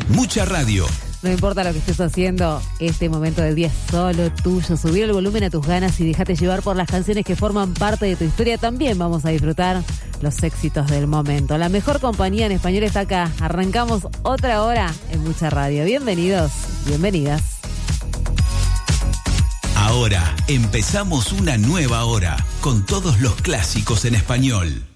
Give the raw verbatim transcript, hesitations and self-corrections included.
Mucha radio. No importa lo que estés haciendo, este momento del día es solo tuyo. Subir el volumen a tus ganas y déjate llevar por las canciones que forman parte de tu historia. También vamos a disfrutar los éxitos del momento. La mejor compañía en español está acá. Arrancamos otra hora en Mucha Radio. Bienvenidos, bienvenidas. Ahora empezamos una nueva hora con todos los clásicos en español.